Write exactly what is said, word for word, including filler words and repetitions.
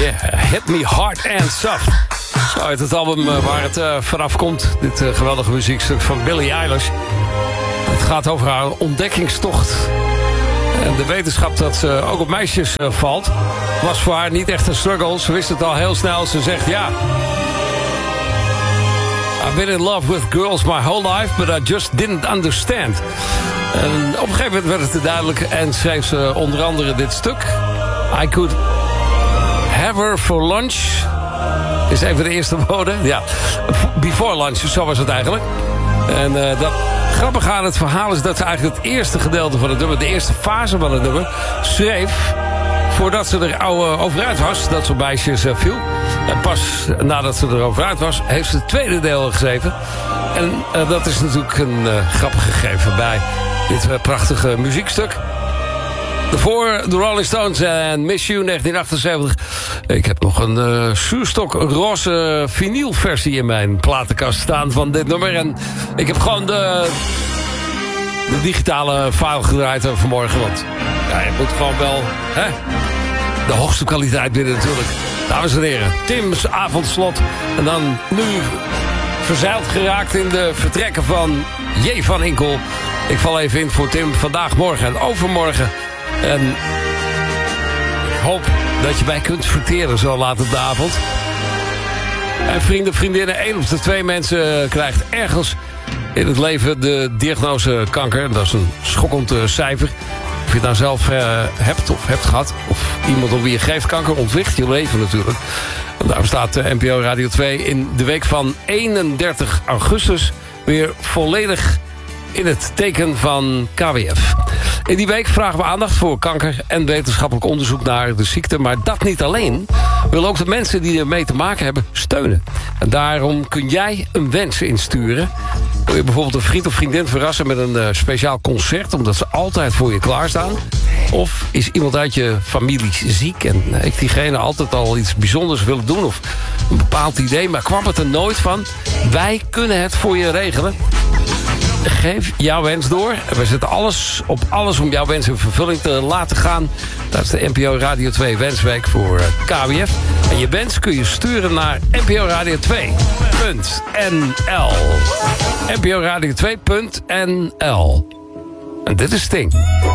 Yeah, Hit Me Hard and Soft. Zo uit het album uh, waar het uh, vanaf komt. Dit uh, geweldige muziekstuk van Billie Eilish. Het gaat over haar ontdekkingstocht. En de wetenschap dat ze ook op meisjes uh, valt... was voor haar niet echt een struggle. Ze wist het al heel snel. Ze zegt ja... I've been in love with girls my whole life... but I just didn't understand. En op een gegeven moment werd het te duidelijk... en schreef ze onder andere dit stuk... I could have her for lunch... is even de eerste woorden. Ja, before lunch, zo was het eigenlijk. En uh, dat grappige aan het verhaal is dat ze eigenlijk het eerste gedeelte van het nummer... de eerste fase van het nummer schreef... voordat ze er over uit was, dat ze op meisjes uh, viel. En pas nadat ze er over uit was, heeft ze het tweede deel geschreven. En uh, dat is natuurlijk een uh, grappig gegeven bij dit uh, prachtige muziekstuk. Voor de Rolling Stones en Miss You negentien achtenzeventig. Ik heb nog een uh, zuurstok roze vinylversie in mijn platenkast staan van dit nummer. En ik heb gewoon de, de digitale file gedraaid vanmorgen. Want ja, je moet gewoon wel hè, de hoogste kwaliteit binnen natuurlijk. Dames en heren, Tim's avondslot. En dan nu verzeild geraakt in de vertrekken van J. van Inkel. Ik val even in voor Tim vandaag, morgen en overmorgen. En ik hoop dat je mij kunt verteren zo laat op de avond. En vrienden, vriendinnen, één op de twee mensen krijgt ergens in het leven de diagnose kanker. Dat is een schokkend uh, cijfer. Of je het nou zelf uh, hebt of hebt gehad. Of iemand op wie je geeft kanker ontwricht je leven natuurlijk. En daarom staat uh, N P O Radio twee in de week van eenendertig augustus... weer volledig in het teken van K W F. In die week vragen we aandacht voor kanker en wetenschappelijk onderzoek naar de ziekte. Maar dat niet alleen. We willen ook de mensen die ermee te maken hebben steunen. En daarom kun jij een wens insturen. Wil je bijvoorbeeld een vriend of vriendin verrassen met een uh, speciaal concert... omdat ze altijd voor je klaarstaan? Of is iemand uit je familie ziek en heeft diegene altijd al iets bijzonders willen doen... of een bepaald idee, maar kwam het er nooit van? Wij kunnen het voor je regelen. Geef jouw wens door. En we zetten alles op alles om jouw wens in vervulling te laten gaan. Dat is de N P O Radio twee Wensweek voor K W F. En je wens kun je sturen naar N P O Radio twee punt N L. N P O Radio twee punt N L. En dit is Sting.